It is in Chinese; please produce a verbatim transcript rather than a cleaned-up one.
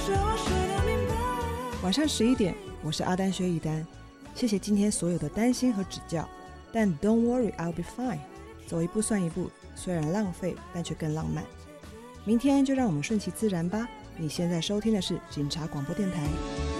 晚上十一点，我是阿丹薛一丹，谢谢今天所有的担心和指教，但 Don't worry, I'll be fine。 走一步算一步，虽然浪费，但却更浪漫。明天就让我们顺其自然吧。你现在收听的是警察广播电台。